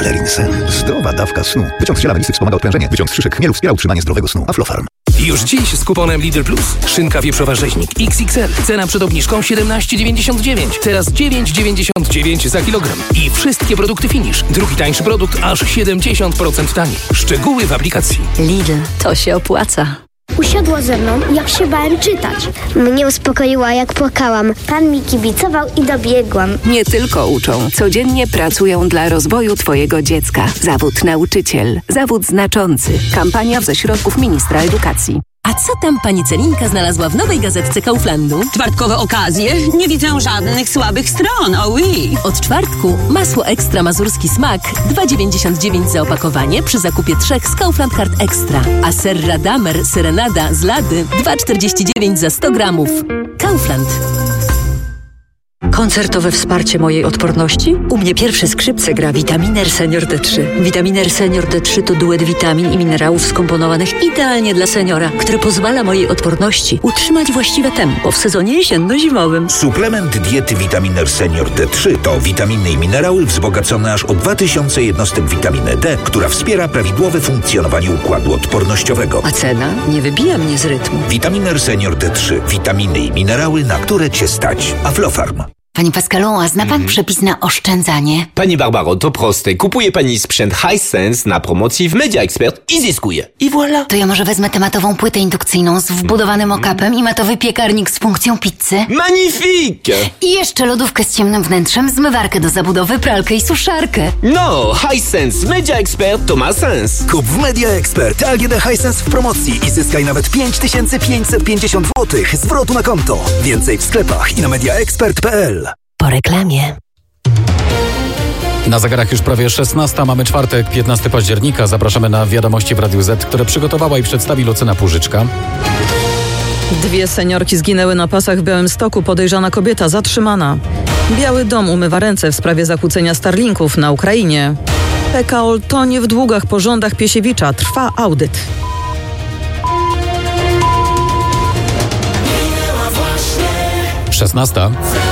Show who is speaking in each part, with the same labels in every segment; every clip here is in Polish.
Speaker 1: Pelerin Sen. Zdrowa dawka snu. Wyciąg z ziela melisy wspomaga odprężenie. Wyciąg z szyszek chmielu wspiera utrzymanie zdrowego snu. Aflofarm.
Speaker 2: Już dziś z kuponem Lidl Plus. Szynka wieprzowa rzeźnik XXL. Cena przed obniżką 17,99. Teraz 9,99 za kilogram. I wszystkie produkty Finish. Drugi tańszy produkt aż 70% taniej. Szczegóły w aplikacji.
Speaker 3: Lidl, to się opłaca.
Speaker 4: Usiadła ze mną, jak się bałem czytać. Mnie uspokoiła, jak płakałam. Pan mi kibicował i dobiegłam.
Speaker 3: Nie tylko uczą, codziennie pracują dla rozwoju Twojego dziecka. Zawód nauczyciel. Zawód znaczący. Kampania ze środków ministra edukacji.
Speaker 5: A co tam pani Celinka znalazła w nowej gazetce Kauflandu?
Speaker 6: Czwartkowe okazje? Nie widzę żadnych słabych stron, oui.
Speaker 5: Od czwartku masło ekstra mazurski smak 2,99 za opakowanie przy zakupie 3 z Kaufland Card Extra. A ser Radamer Serenada z Lady 2,49 za 100 gramów. Kaufland.
Speaker 7: Koncertowe wsparcie mojej odporności? U mnie pierwsze skrzypce gra Vitaminer Senior D3. Vitaminer Senior D3 to duet witamin i minerałów skomponowanych idealnie dla seniora, który pozwala mojej odporności utrzymać właściwe tempo w sezonie jesienno-zimowym.
Speaker 8: Suplement diety Vitaminer Senior D3 to witaminy i minerały wzbogacone aż o 2000 jednostek witaminy D, która wspiera prawidłowe funkcjonowanie układu odpornościowego.
Speaker 7: A cena nie wybija mnie z rytmu.
Speaker 8: Vitaminer Senior D3. Witaminy i minerały, na które Cię stać. Aflofarm.
Speaker 9: Panie Pascalu, a zna pan przepis na oszczędzanie?
Speaker 10: Pani Barbaro, to proste. Kupuje pani sprzęt Hisense na promocji w Media Expert i zyskuje. I voilà.
Speaker 9: To ja może wezmę tematową płytę indukcyjną z wbudowanym okapem i matowy piekarnik z funkcją pizzy.
Speaker 10: Magnifique!
Speaker 9: I jeszcze lodówkę z ciemnym wnętrzem, zmywarkę do zabudowy, pralkę i suszarkę.
Speaker 10: No, Hisense Media Expert to ma sens.
Speaker 11: Kup w Media Expert AGD Hisense w promocji i zyskaj nawet 5550 zł zwrotu na konto. Więcej w sklepach i na mediaexpert.pl.
Speaker 5: Po reklamie.
Speaker 12: Na zegarach już prawie 16. Mamy czwartek, 15 października. Zapraszamy na Wiadomości w Radiu Z, które przygotowała i przedstawi Lucyna Płużyczka.
Speaker 13: 2 seniorki zginęły na pasach w Białymstoku. Podejrzana kobieta zatrzymana. Biały Dom umywa ręce w sprawie zakłócenia Starlinków na Ukrainie. PKO tonie w długach po rządach Piesiewicza. Trwa audyt.
Speaker 12: Szesnasta.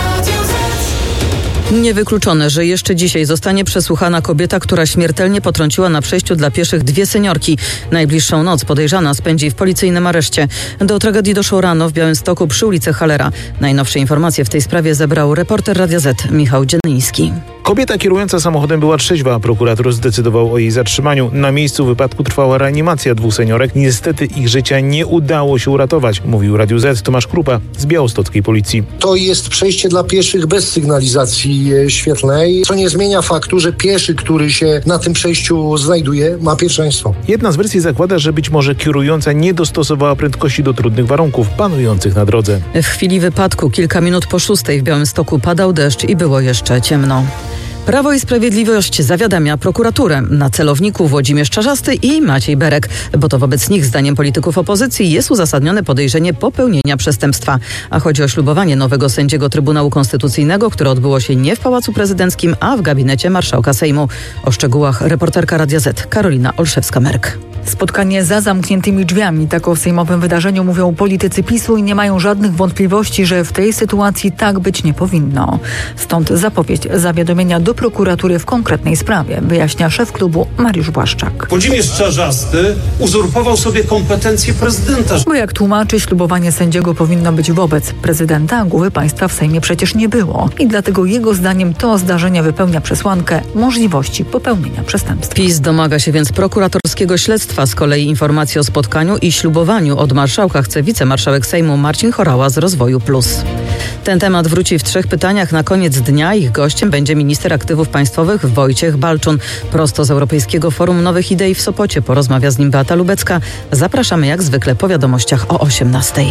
Speaker 13: Niewykluczone, że jeszcze dzisiaj zostanie przesłuchana kobieta, która śmiertelnie potrąciła na przejściu dla pieszych 2 seniorki. Najbliższą noc podejrzana spędzi w policyjnym areszcie. Do tragedii doszło rano w Białymstoku przy ulicy Halera. Najnowsze informacje w tej sprawie zebrał reporter Radia Z Michał Dziennyński.
Speaker 14: Kobieta kierująca samochodem była trzeźwa. Prokurator zdecydował o jej zatrzymaniu. Na miejscu wypadku trwała reanimacja 2 seniorek. Niestety ich życia nie udało się uratować, mówił Radiu Z Tomasz Krupa z białostockiej policji.
Speaker 15: To jest przejście dla pieszych bez sygnalizacji świetlnej, co nie zmienia faktu, że pieszy, który się na tym przejściu znajduje, ma pierwszeństwo.
Speaker 14: Jedna z wersji zakłada, że być może kierująca nie dostosowała prędkości do trudnych warunków panujących na drodze.
Speaker 13: W chwili wypadku kilka minut po 6 w Białymstoku padał deszcz i było jeszcze ciemno. Prawo i Sprawiedliwość zawiadamia prokuraturę na celowniku Włodzimierz Czarzasty i Maciej Berek, bo to wobec nich, zdaniem polityków opozycji, jest uzasadnione podejrzenie popełnienia przestępstwa. A chodzi o ślubowanie nowego sędziego Trybunału Konstytucyjnego, które odbyło się nie w Pałacu Prezydenckim, a w gabinecie marszałka Sejmu. O szczegółach reporterka Radia Z Karolina Olszewska-Merk.
Speaker 16: Spotkanie za zamkniętymi drzwiami. Tak o sejmowym wydarzeniu mówią politycy PiS-u i nie mają żadnych wątpliwości, że w tej sytuacji tak być nie powinno. Stąd zapowiedź zawiadomienia do prokuratury w konkretnej sprawie, wyjaśnia szef klubu Mariusz Błaszczak.
Speaker 17: Włodzimierz Czarzasty uzurpował sobie kompetencje prezydenta.
Speaker 16: Bo jak tłumaczy, ślubowanie sędziego powinno być wobec prezydenta, a głowy państwa w Sejmie przecież nie było. I dlatego jego zdaniem to zdarzenie wypełnia przesłankę możliwości popełnienia przestępstwa.
Speaker 13: PiS domaga się więc prokuratorskiego śledztwa. Z kolei informacje o spotkaniu i ślubowaniu od marszałka chce wicemarszałek Sejmu Marcin Horała z Rozwoju Plus. Ten temat wróci w 3 pytaniach na koniec dnia. Ich gościem będzie minister aktywów państwowych Wojciech Balczun. Prosto z Europejskiego Forum Nowych Idei w Sopocie porozmawia z nim Beata Lubecka. Zapraszamy jak zwykle po wiadomościach o 18:00.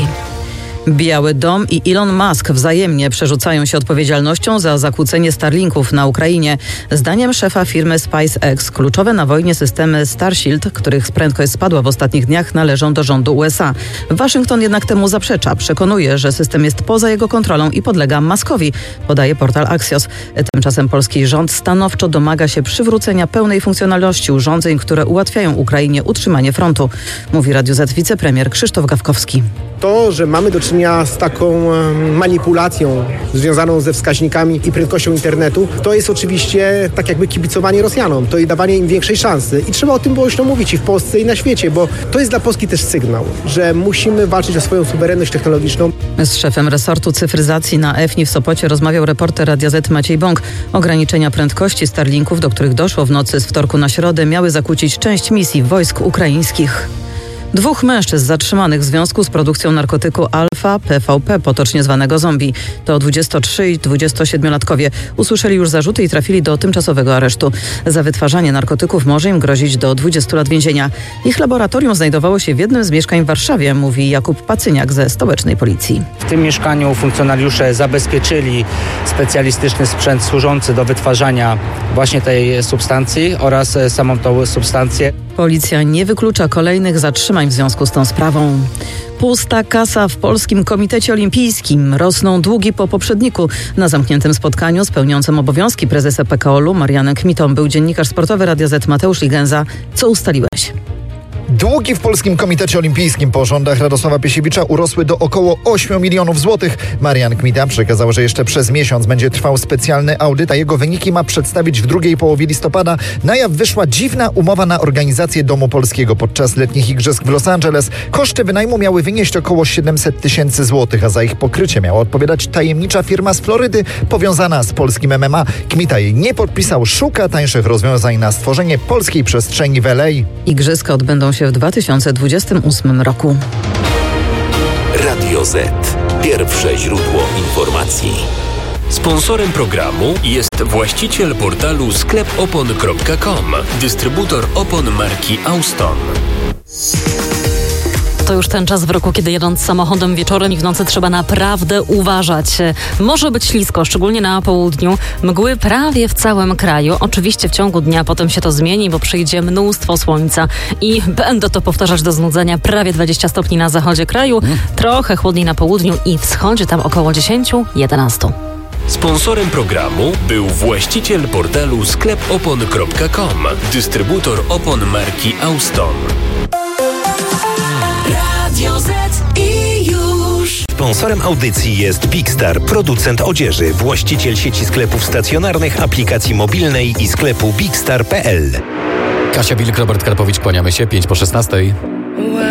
Speaker 13: Biały Dom i Elon Musk wzajemnie przerzucają się odpowiedzialnością za zakłócenie Starlinków na Ukrainie. Zdaniem szefa firmy SpaceX kluczowe na wojnie systemy Starshield, których prędkość spadła w ostatnich dniach, należą do rządu USA. Waszyngton jednak temu zaprzecza. Przekonuje, że system jest poza jego kontrolą i podlega Muskowi, podaje portal Axios. Tymczasem polski rząd stanowczo domaga się przywrócenia pełnej funkcjonalności urządzeń, które ułatwiają Ukrainie utrzymanie frontu, mówi Radiu Z wicepremier Krzysztof Gawkowski.
Speaker 18: To, że mamy do czynienia z taką manipulacją związaną ze wskaźnikami i prędkością internetu, to jest oczywiście tak jakby kibicowanie Rosjanom, to i dawanie im większej szansy. I trzeba o tym głośno mówić i w Polsce, i na świecie, bo to jest dla Polski też sygnał, że musimy walczyć o swoją suwerenność technologiczną.
Speaker 13: Z szefem resortu cyfryzacji na EFNI w Sopocie rozmawiał reporter Radia Z Maciej Bąk. Ograniczenia prędkości Starlinków, do których doszło w nocy z wtorku na środę, miały zakłócić część misji wojsk ukraińskich. 2 mężczyzn zatrzymanych w związku z produkcją narkotyku Alfa PVP, potocznie zwanego zombie. To 23 i 27-latkowie. Usłyszeli już zarzuty i trafili do tymczasowego aresztu. Za wytwarzanie narkotyków może im grozić do 20 lat więzienia. Ich laboratorium znajdowało się w jednym z mieszkań w Warszawie, mówi Jakub Pacyniak ze stołecznej policji.
Speaker 19: W tym mieszkaniu funkcjonariusze zabezpieczyli specjalistyczny sprzęt służący do wytwarzania właśnie tej substancji oraz samą tą substancję.
Speaker 13: Policja nie wyklucza kolejnych zatrzymań w związku z tą sprawą. Pusta kasa w Polskim Komitecie Olimpijskim. Rosną długi po poprzedniku. Na zamkniętym spotkaniu z pełniącym obowiązki prezesa PKOL-u Marianem Kmitą był dziennikarz sportowy Radia Z Mateusz Ligenza. Co ustaliłeś?
Speaker 20: Długi w Polskim Komitecie Olimpijskim po rządach Radosława Piesiewicza urosły do około 8 milionów złotych. Marian Kmita przekazał, że jeszcze przez miesiąc będzie trwał specjalny audyt, a jego wyniki ma przedstawić w drugiej połowie listopada. Na jaw wyszła dziwna umowa na organizację Domu Polskiego podczas letnich igrzysk w Los Angeles. Koszty wynajmu miały wynieść około 700 tysięcy złotych, a za ich pokrycie miała odpowiadać tajemnicza firma z Florydy powiązana z polskim MMA. Kmita jej nie podpisał, szuka tańszych rozwiązań na stworzenie polskiej przestrzeni w LA.
Speaker 13: Igrzyska odbędą się w 2028 roku.
Speaker 21: Radio Z. Pierwsze źródło informacji. Sponsorem programu jest właściciel portalu sklepopon.com, dystrybutor opon marki Auston.
Speaker 22: To już ten czas w roku, kiedy jedąc samochodem wieczorem i w nocy trzeba naprawdę uważać. Może być ślisko, szczególnie na południu. Mgły prawie w całym kraju. Oczywiście w ciągu dnia potem się to zmieni, bo przyjdzie mnóstwo słońca. I będę to powtarzać do znudzenia. Prawie 20 stopni na zachodzie kraju, trochę chłodniej na południu i wschodzie tam około 10-11.
Speaker 21: Sponsorem programu był właściciel portalu sklepopon.com, dystrybutor opon marki Auston. Radio Z i już. Sponsorem audycji jest Big Star, producent odzieży, właściciel sieci sklepów stacjonarnych, aplikacji mobilnej i sklepu bigstar.pl.
Speaker 12: Kasia Wilk, Robert Karpowicz, kłaniamy się, 5 po 16.